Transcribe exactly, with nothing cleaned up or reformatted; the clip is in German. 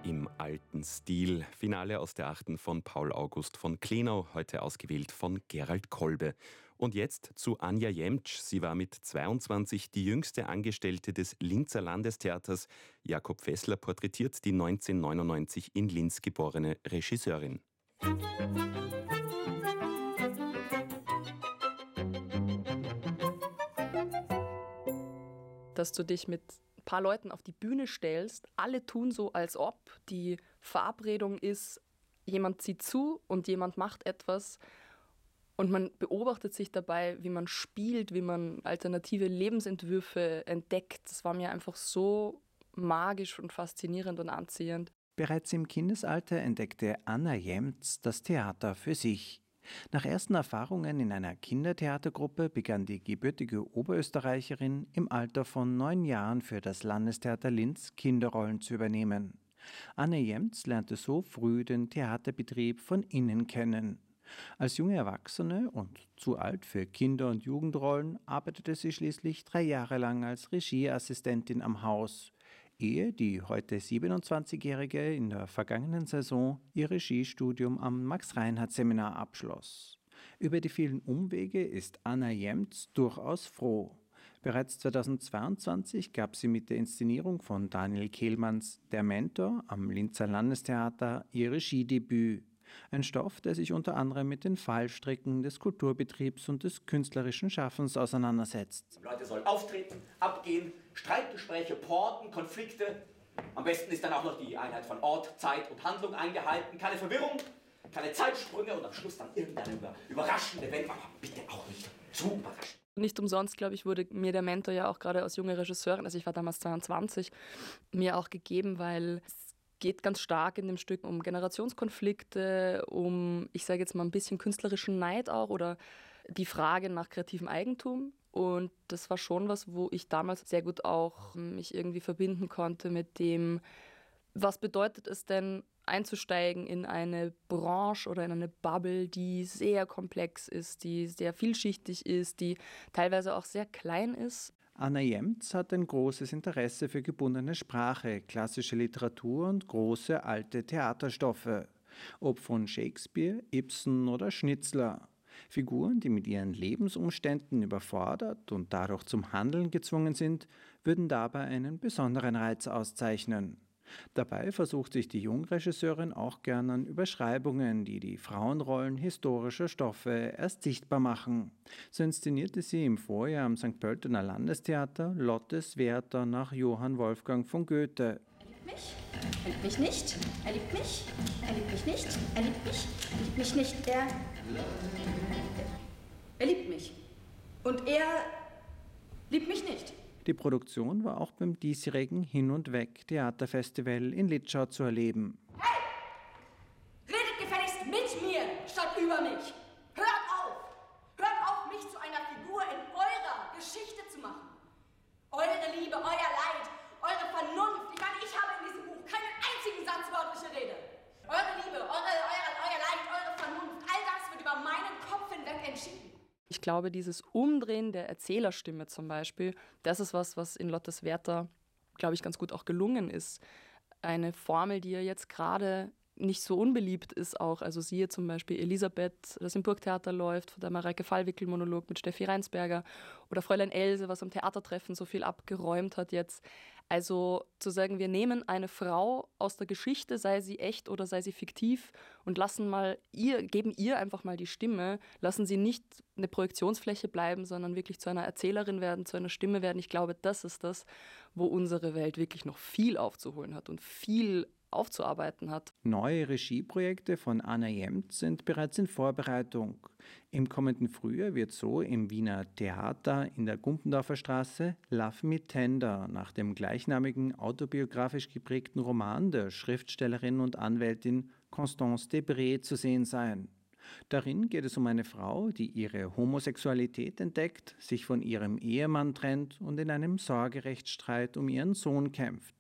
im alten Stil. Finale aus der achten von Paul August von Klenau, heute ausgewählt von Gerald Kolbe. Und jetzt zu Anja Jemtsch. Sie war mit zweiundzwanzig die jüngste Angestellte des Linzer Landestheaters. Jakob Fessler porträtiert die neunzehnhundertneunundneunzig in Linz geborene Regisseurin. Dass du dich mit ein paar Leuten auf die Bühne stellst, alle tun so, als ob die Verabredung ist, jemand zieht zu und jemand macht etwas und man beobachtet sich dabei, wie man spielt, wie man alternative Lebensentwürfe entdeckt. Das war mir einfach so magisch und faszinierend und anziehend. Bereits im Kindesalter entdeckte Anna Jemtsch das Theater für sich. Nach ersten Erfahrungen in einer Kindertheatergruppe begann die gebürtige Oberösterreicherin im Alter von neun Jahren für das Landestheater Linz Kinderrollen zu übernehmen. Anna Jemtsch lernte so früh den Theaterbetrieb von innen kennen. Als junge Erwachsene und zu alt für Kinder- und Jugendrollen arbeitete sie schließlich drei Jahre lang als Regieassistentin am Haus, ehe die heute siebenundzwanzigjährige in der vergangenen Saison ihr Regiestudium am Max-Reinhardt-Seminar abschloss. Über die vielen Umwege ist Anna Jemtsch durchaus froh. Bereits zweitausendzweiundzwanzig gab sie mit der Inszenierung von Daniel Kehlmanns Der Mentor am Linzer Landestheater ihr Regiedebüt. Ein Stoff, der sich unter anderem mit den Fallstricken des Kulturbetriebs und des künstlerischen Schaffens auseinandersetzt. Leute sollen auftreten, abgehen, Streitgespräche, Porten, Konflikte. Am besten ist dann auch noch die Einheit von Ort, Zeit und Handlung eingehalten. Keine Verwirrung, keine Zeitsprünge und am Schluss dann irgendeine überraschende Wendung. Aber bitte auch nicht zu überraschend. Nicht umsonst, glaube ich, wurde mir der Mentor ja auch gerade als junge Regisseurin, also ich war damals zweiundzwanzig, mir auch gegeben, weil es geht ganz stark in dem Stück um Generationskonflikte, um, ich sage jetzt mal, ein bisschen künstlerischen Neid auch oder die Frage nach kreativem Eigentum. Und das war schon was, wo ich damals sehr gut auch mich irgendwie verbinden konnte mit dem, was bedeutet es denn, einzusteigen in eine Branche oder in eine Bubble, die sehr komplex ist, die sehr vielschichtig ist, die teilweise auch sehr klein ist. Anna Jemtsch hat ein großes Interesse für gebundene Sprache, klassische Literatur und große alte Theaterstoffe. Ob von Shakespeare, Ibsen oder Schnitzler. Figuren, die mit ihren Lebensumständen überfordert und dadurch zum Handeln gezwungen sind, würden dabei einen besonderen Reiz auszeichnen. Dabei versucht sich die Jungregisseurin auch gern an Überschreibungen, die die Frauenrollen historischer Stoffe erst sichtbar machen. So inszenierte sie im Vorjahr am Sankt Pöltener Landestheater Lottes Werther nach Johann Wolfgang von Goethe. Er liebt mich, er liebt mich nicht, er liebt mich, er liebt mich nicht, er liebt mich, er liebt mich nicht, er... Er liebt mich. Und er liebt mich nicht. Die Produktion war auch beim diesjährigen Hin- und Weg-Theaterfestival in Litschau zu erleben. Hey! Redet gefälligst mit mir, statt über mich! Hört auf! Hört auf, mich zu einer Figur in eurer Geschichte zu machen! Eure Liebe, euer Leid, eure Vernunft. Ich meine, ich habe in diesem Buch keinen einzigen Satz wörtliche Rede. Eure Liebe, eure, eure, euer Leid, eure Vernunft, all das wird über meinen Kopf hinweg entschieden. Ich glaube, dieses Umdrehen der Erzählerstimme zum Beispiel, das ist was, was in Lottes Werther, glaube ich, ganz gut auch gelungen ist. Eine Formel, die ja jetzt gerade nicht so unbeliebt ist auch. Also siehe zum Beispiel Elisabeth, das im Burgtheater läuft, von der Mareike Fallwickel-Monolog mit Steffi Reinsberger oder Fräulein Else, was am Theatertreffen so viel abgeräumt hat jetzt. Also zu sagen, wir nehmen eine Frau aus der Geschichte, sei sie echt oder sei sie fiktiv, und lassen mal ihr, geben ihr einfach mal die Stimme, lassen sie nicht eine Projektionsfläche bleiben, sondern wirklich zu einer Erzählerin werden, zu einer Stimme werden. Ich glaube, das ist das, wo unsere Welt wirklich noch viel aufzuholen hat und viel aufzuarbeiten hat. Neue Regieprojekte von Anna Jemtsch sind bereits in Vorbereitung. Im kommenden Frühjahr wird so im Wiener Theater in der Gumpendorfer Straße Love Me Tender nach dem gleichnamigen autobiografisch geprägten Roman der Schriftstellerin und Anwältin Constance Debré zu sehen sein. Darin geht es um eine Frau, die ihre Homosexualität entdeckt, sich von ihrem Ehemann trennt und in einem Sorgerechtsstreit um ihren Sohn kämpft.